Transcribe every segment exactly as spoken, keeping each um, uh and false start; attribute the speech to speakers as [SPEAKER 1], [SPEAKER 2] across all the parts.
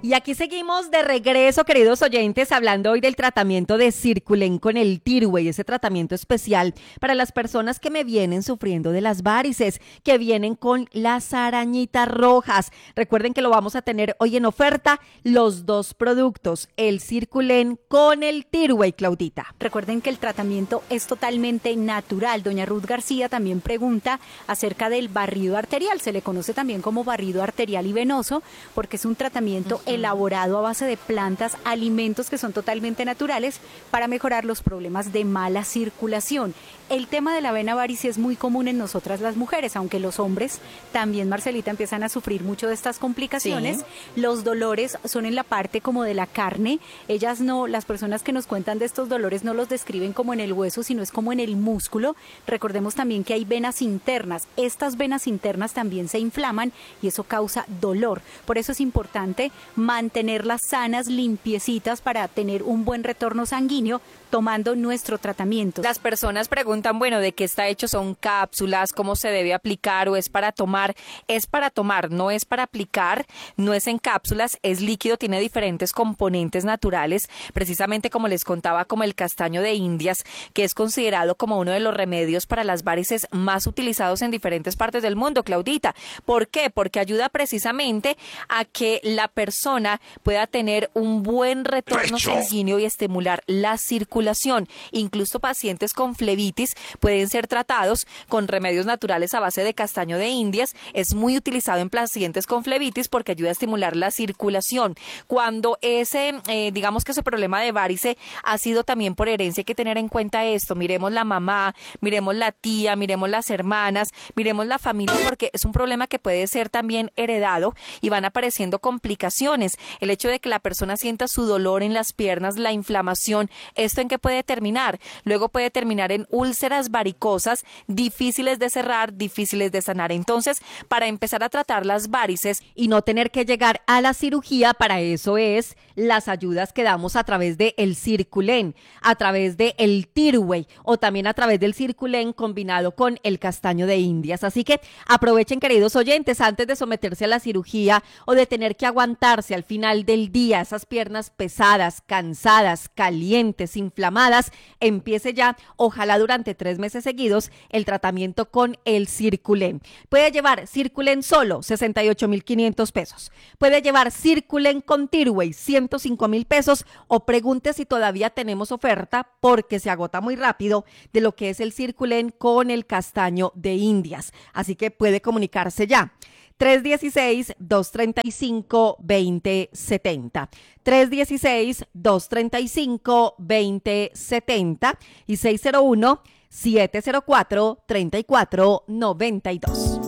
[SPEAKER 1] Y aquí seguimos de regreso, queridos oyentes, hablando hoy del tratamiento de Circulen con el Tirway, ese tratamiento especial para las personas que me vienen sufriendo de las varices, que vienen con las arañitas rojas. Recuerden que lo vamos a tener hoy en oferta, los dos productos, el Circulen con el Tirway, Claudita.
[SPEAKER 2] Recuerden que el tratamiento es totalmente natural. Doña Ruth García también pregunta acerca del barrido arterial. Se le conoce también como barrido arterial y venoso porque es un tratamiento uh-huh. elaborado a base de plantas, alimentos que son totalmente naturales para mejorar los problemas de mala circulación. El tema de la vena varice es muy común en nosotras las mujeres, aunque los hombres también, Marcelita, empiezan a sufrir mucho de estas complicaciones. Sí. Los dolores son en la parte como de la carne. Ellas no, las personas que nos cuentan de estos dolores no los describen como en el hueso, sino es como en el músculo. Recordemos también que hay venas internas. Estas venas internas también se inflaman y eso causa dolor. Por eso es importante mantenerlas sanas, limpiecitas para tener un buen retorno sanguíneo tomando nuestro tratamiento.
[SPEAKER 1] Las personas preguntan, bueno, ¿de qué está hecho? ¿Son cápsulas? ¿Cómo se debe aplicar o es para tomar? Es para tomar, no es para aplicar, no es en cápsulas, es líquido, tiene diferentes componentes naturales, precisamente como les contaba, como el castaño de Indias, que es considerado como uno de los remedios para las varices más utilizados en diferentes partes del mundo, Claudita. ¿Por qué? Porque ayuda precisamente a que la persona pueda tener un buen retorno sanguíneo y estimular la circulación. Incluso pacientes con flebitis pueden ser tratados con remedios naturales a base de castaño de Indias. Es muy utilizado en pacientes con flebitis porque ayuda a estimular la circulación. Cuando ese, eh, digamos que ese problema de varice ha sido también por herencia, hay que tener en cuenta esto. Miremos la mamá, miremos la tía, miremos las hermanas, miremos la familia, porque es un problema que puede ser también heredado y van apareciendo complicaciones. El hecho de que la persona sienta su dolor en las piernas, la inflamación, esto en qué puede terminar. Luego puede terminar en úlceras varicosas difíciles de cerrar, difíciles de sanar. Entonces, para empezar a tratar las varices y no tener que llegar a la cirugía, para eso es las ayudas que damos a través de el Circulen, a través de el Tirway o también a través del Circulen combinado con el castaño de Indias. Así que aprovechen, queridos oyentes, antes de someterse a la cirugía o de tener que aguantarse al final del día esas piernas pesadas, cansadas, calientes, inflamadas, empiece ya, ojalá durante tres meses seguidos, el tratamiento con el Circulen. Puede llevar Circulen solo, sesenta y ocho mil quinientos pesos. Puede llevar Circulen con Tirway, ciento cinco mil pesos, o pregunte si todavía tenemos oferta, porque se agota muy rápido, de lo que es el Circulen con el castaño de Indias. Así que puede comunicarse ya. tres uno seis, dos tres cinco, dos cero siete cero. tres uno seis, dos tres cinco, dos cero siete cero y seis cero uno, siete cero cuatro, tres cuatro nueve dos.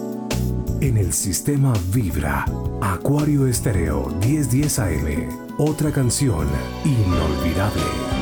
[SPEAKER 3] En el sistema Vibra, Acuario Estéreo diez diez A M. Otra canción inolvidable.